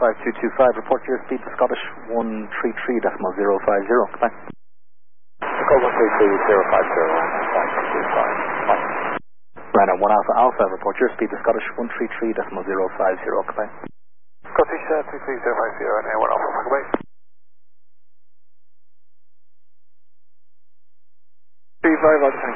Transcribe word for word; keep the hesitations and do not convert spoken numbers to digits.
five two two five, report your speed to Scottish one three three decimal zero five zero. Goodbye. Echo one three three zero five zero, five two two five. Rhino one Alpha Alpha, report your speed to Scottish one three three decimal zero five zero. Goodbye. Scottish uh, two three zero five zero and A one Alpha, goodbye. three five,